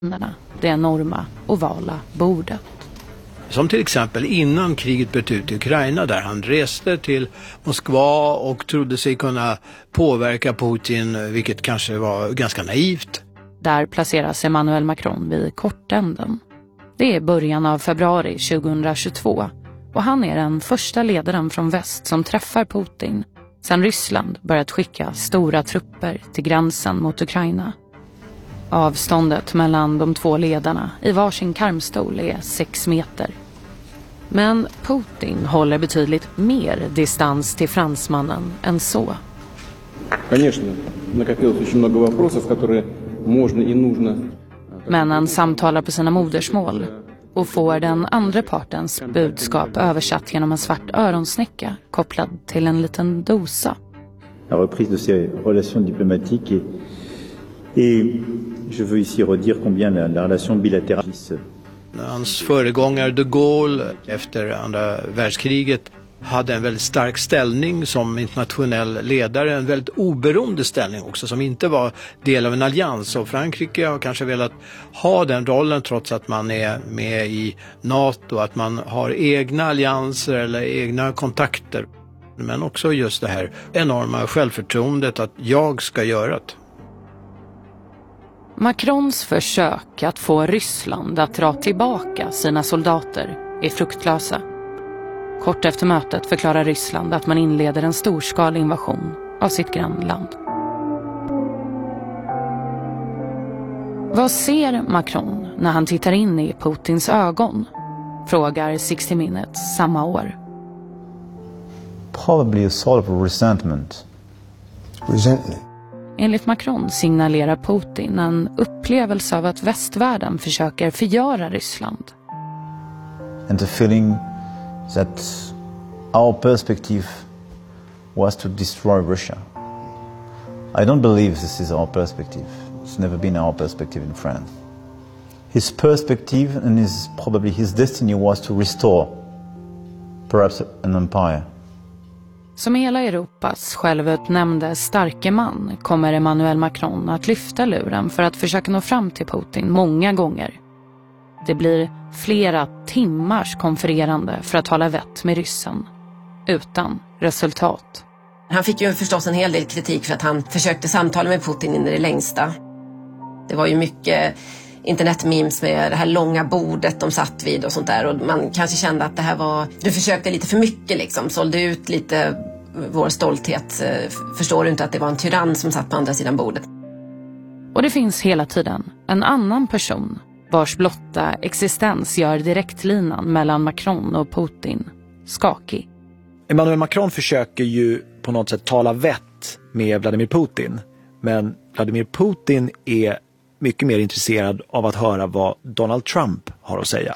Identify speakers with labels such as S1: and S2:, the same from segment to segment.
S1: det enorma ovala bordet.
S2: Som till exempel innan kriget bröt ut i Ukraina, där han reste till Moskva och trodde sig kunna påverka Putin, vilket kanske var ganska naivt.
S1: Där placeras Emmanuel Macron vid kortänden. Det är början av februari 2022 och han är den första ledaren från väst som träffar Putin sedan Ryssland börjat skicka stora trupper till gränsen mot Ukraina. Avståndet mellan de två ledarna i varsin karmstol är 6 meter. Men Putin håller betydligt mer distans till fransmannen än så. Männen samtalar på sina modersmål och får den andra partens budskap översatt genom en svart öronsnäcka kopplad till en liten dosa.
S3: La reprise de ces relations diplomatiques et je veux ici redire combien la relation bilatérale.
S2: Hans föregångare de Gaulle efter andra världskriget hade en väldigt stark ställning som internationell ledare, en väldigt oberoende ställning också, som inte var del av en allians. Och Frankrike har kanske velat ha den rollen trots att man är med i NATO, att man har egna allianser eller egna kontakter. Men också just det här enorma självförtroendet att jag ska göra det.
S1: Macrons försök att få Ryssland att dra tillbaka sina soldater är fruktlösa. Kort efter mötet förklarar Ryssland att man inleder en storskalig invasion av sitt grannland. Vad ser Macron när han tittar in i Putins ögon? Frågar 60 Minutes samma år.
S3: Probably a sort of resentment.
S4: Resentment.
S1: Enligt Macron signalerar Putin en upplevelse av att västvärlden försöker förgöra Ryssland.
S3: And the feeling that our perspective was to destroy Russia. I don't believe this is our perspective. It's never been our perspective in France. His perspective and probably his destiny was to restore perhaps an empire.
S1: Som hela Europas självutnämnde starke man kommer Emmanuel Macron att lyfta luren för att försöka nå fram till Putin många gånger. Det blir flera timmars konfererande för att hålla vett med ryssen, utan resultat.
S5: Han fick ju förstås en hel del kritik för att han försökte samtala med Putin in i det längsta. Det var ju mycket internetmemes med det här långa bordet de satt vid och sånt där. Och man kanske kände att det här var... Du försökte lite för mycket liksom, sålde ut lite vår stolthet. Förstår du inte att det var en tyrann som satt på andra sidan bordet?
S1: Och det finns hela tiden en annan person vars blotta existens gör direktlinan mellan Macron och Putin skakig.
S6: Emmanuel Macron försöker ju på något sätt tala vett med Vladimir Putin. Men Vladimir Putin är mycket mer intresserad av att höra vad Donald Trump har att säga.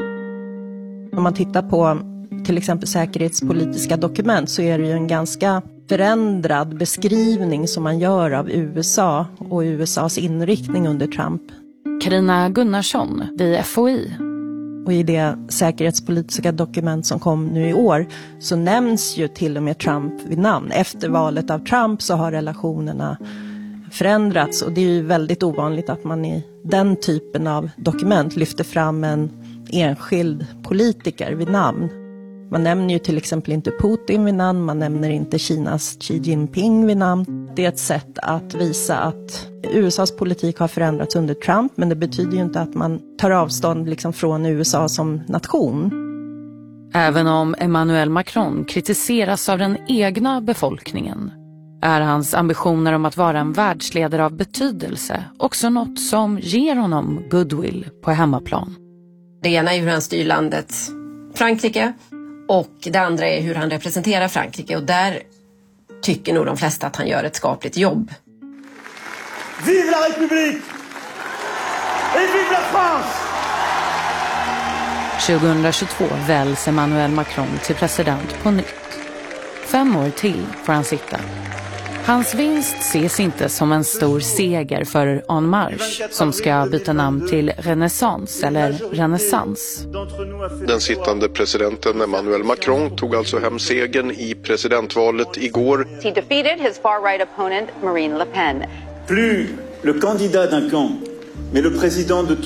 S7: Om man tittar på till exempel säkerhetspolitiska dokument så är det ju en ganska förändrad beskrivning som man gör av USA och USAs inriktning under Trump.
S1: Carina Gunnarsson vid FOI.
S7: Och i det säkerhetspolitiska dokument som kom nu i år så nämns ju till och med Trump vid namn. Efter valet av Trump så har relationerna förändrats och det är ju väldigt ovanligt att man i den typen av dokument lyfter fram en enskild politiker vid namn. Man nämner ju till exempel inte Putin vid namn, man nämner inte Kinas Xi Jinping vid namn. Det är ett sätt att visa att USAs politik har förändrats under Trump, men det betyder ju inte att man tar avstånd liksom från USA som nation.
S1: Även om Emmanuel Macron kritiseras av den egna befolkningen är hans ambitioner om att vara en världsledare av betydelse också något som ger honom goodwill på hemmaplan.
S5: Det ena är hur han styr landet Frankrike och det andra är hur han representerar Frankrike. Och där tycker nog de flesta att han gör ett skapligt jobb.
S8: Vive la République! Et vive la France!
S1: 2022 väljs Emmanuel Macron till president på nytt. 5 år till får han sitta. Hans vinst ses inte som en stor seger för En Marche som ska byta namn till Renaissance eller Renaissance.
S9: Den sittande presidenten Emmanuel Macron tog alltså hem segern i presidentvalet igår.
S10: He defeated his far-right opponent Marine Le Pen.
S11: Plus le candidat d'un camp
S10: mais le président de